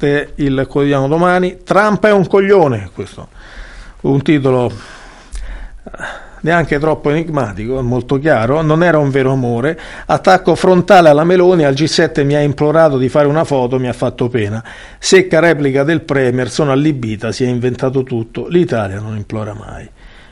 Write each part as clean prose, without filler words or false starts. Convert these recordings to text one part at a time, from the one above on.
parte il quotidiano Domani. Trump è un coglione, questo un titolo neanche troppo enigmatico, è molto chiaro. Non era un vero amore, attacco frontale alla Meloni, al G7 mi ha implorato di fare una foto, mi ha fatto pena, secca replica del premier, sono allibita, si è inventato tutto, l'Italia non implora mai.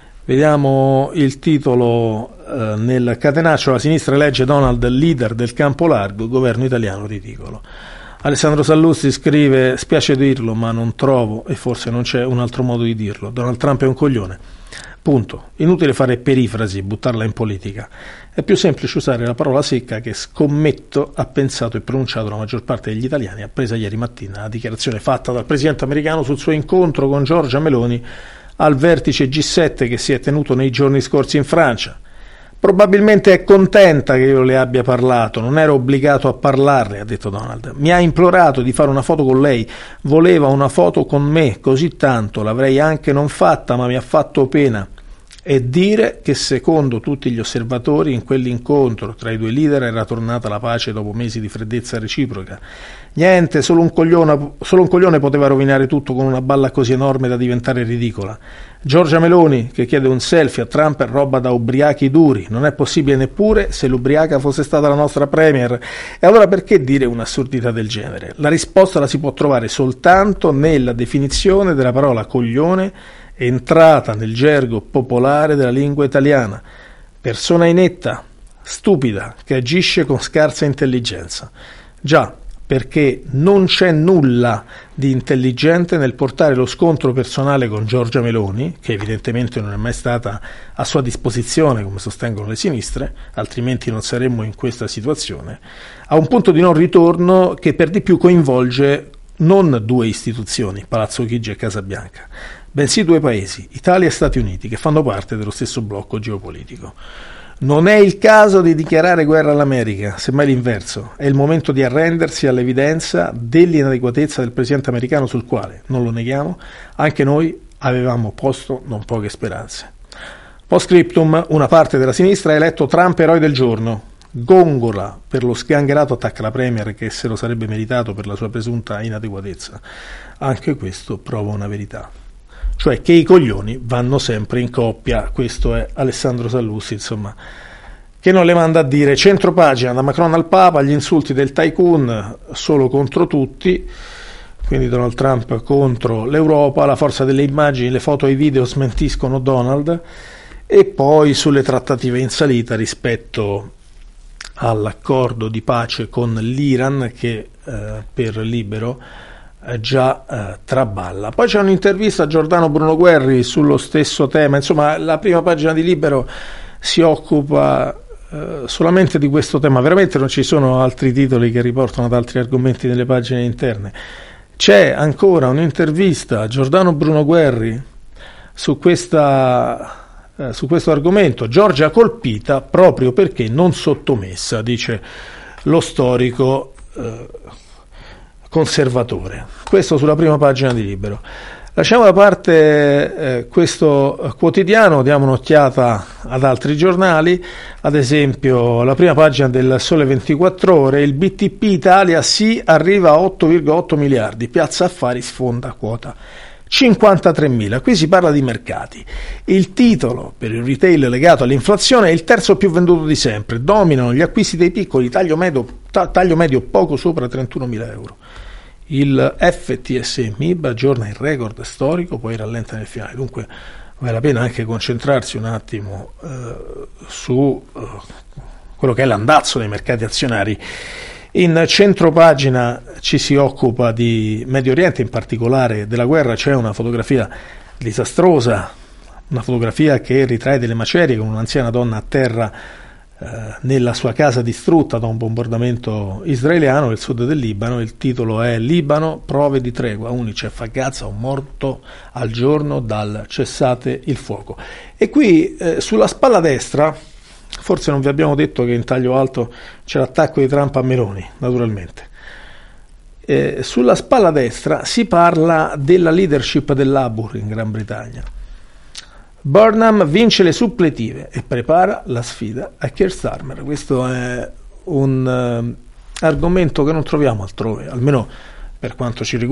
Vediamo il titolo nel catenaccio, la sinistra elegge Donald leader del campo largo, governo italiano ridicolo. Alessandro Sallusti scrive, spiace dirlo ma non trovo, e forse non c'è un altro modo di dirlo, Donald Trump è un coglione. Punto. Inutile fare perifrasi, buttarla in politica. È più semplice usare la parola secca che scommetto ha pensato e pronunciato la maggior parte degli italiani, appresa ieri mattina la dichiarazione fatta dal presidente americano sul suo incontro con Giorgia Meloni al vertice G7 che si è tenuto nei giorni scorsi in Francia. Probabilmente è contenta che io le abbia parlato, non ero obbligato a parlarle, ha detto Donald. Mi ha implorato di fare una foto con lei, voleva una foto con me, così tanto, l'avrei anche non fatta, ma mi ha fatto pena. E dire che secondo tutti gli osservatori in quell'incontro tra i due leader era tornata la pace dopo mesi di freddezza reciproca. Niente, solo un coglione poteva rovinare tutto con una balla così enorme da diventare ridicola. Giorgia Meloni che chiede un selfie a Trump è roba da ubriachi duri, non è possibile neppure se l'ubriaca fosse stata la nostra premier. E allora perché dire un'assurdità del genere? La risposta la si può trovare soltanto nella definizione della parola coglione entrata nel gergo popolare della lingua italiana. Persona inetta, stupida, che agisce con scarsa intelligenza. Già, perché non c'è nulla di intelligente nel portare lo scontro personale con Giorgia Meloni, che evidentemente non è mai stata a sua disposizione, come sostengono le sinistre, altrimenti non saremmo in questa situazione, a un punto di non ritorno che per di più coinvolge non due istituzioni, Palazzo Chigi e Casa Bianca, bensì due paesi, Italia e Stati Uniti, che fanno parte dello stesso blocco geopolitico. Non è il caso di dichiarare guerra all'America, semmai l'inverso. È il momento di arrendersi all'evidenza dell'inadeguatezza del presidente americano sul quale, non lo neghiamo, anche noi avevamo posto non poche speranze. Post scriptum, una parte della sinistra ha eletto Trump eroe del giorno. Gongola per lo sgangherato attacco alla premier che se lo sarebbe meritato per la sua presunta inadeguatezza. Anche questo prova una verità. Cioè che i coglioni vanno sempre in coppia, questo è Alessandro Sallusti, insomma, che non le manda a dire centropagina, da Macron al Papa, gli insulti del tycoon, solo contro tutti, quindi Donald Trump contro l'Europa, la forza delle immagini, le foto e i video smentiscono Donald, e poi sulle trattative in salita rispetto all'accordo di pace con l'Iran che per Libero già traballa. Poi c'è un'intervista a Giordano Bruno Guerri sullo stesso tema, insomma la prima pagina di Libero si occupa solamente di questo tema, veramente non ci sono altri titoli che riportano ad altri argomenti nelle pagine interne. C'è ancora un'intervista a Giordano Bruno Guerri su questo argomento. Giorgia colpita proprio perché non sottomessa, dice lo storico conservatore. Questo sulla prima pagina di Libero. Lasciamo da parte questo quotidiano, diamo un'occhiata ad altri giornali, ad esempio la prima pagina del Sole 24 Ore, il BTP Italia sì arriva a 8,8 miliardi, Piazza Affari sfonda quota 53.000. Qui si parla di mercati. Il titolo per il retail legato all'inflazione è il terzo più venduto di sempre, dominano gli acquisti dei piccoli, taglio medio poco sopra 31.000 euro. Il FTSE MIB aggiorna il record storico, poi rallenta nel finale, dunque vale la pena anche concentrarsi un attimo su quello che è l'andazzo dei mercati azionari. In centropagina ci si occupa di Medio Oriente, in particolare della guerra. C'è una fotografia disastrosa, una fotografia che ritrae delle macerie con un'anziana donna a terra nella sua casa distrutta da un bombardamento israeliano nel sud del Libano. Il titolo è Libano, prove di tregua, UNICEF a Gaza, un morto al giorno dal cessate il fuoco. E qui sulla spalla destra, forse non vi abbiamo detto che in taglio alto c'è l'attacco di Trump a Meloni, naturalmente. Sulla spalla destra si parla della leadership dell'Labour in Gran Bretagna. Burnham vince le suppletive e prepara la sfida a Keir Starmer. Questo è un argomento che non troviamo altrove, almeno per quanto ci riguarda.